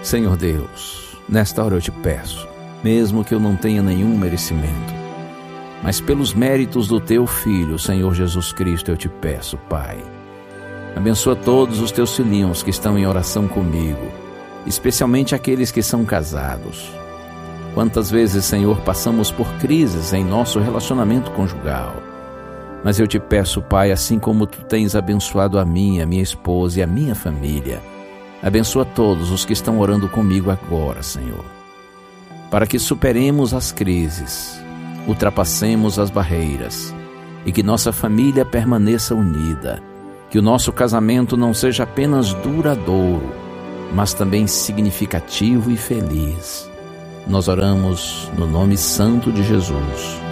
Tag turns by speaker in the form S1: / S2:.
S1: Senhor Deus, nesta hora eu te peço, mesmo que eu não tenha nenhum merecimento, mas pelos méritos do teu Filho, Senhor Jesus Cristo, eu te peço, Pai. Abençoa todos os teus filhinhos que estão em oração comigo, especialmente aqueles que são casados. Quantas vezes, Senhor, passamos por crises em nosso relacionamento conjugal. Mas eu te peço, Pai, assim como tu tens abençoado a minha esposa e a minha família, abençoa todos os que estão orando comigo agora, Senhor, para que superemos as crises, ultrapassemos as barreiras e que nossa família permaneça unida, que o nosso casamento não seja apenas duradouro, mas também significativo e feliz. Nós oramos no nome santo de Jesus.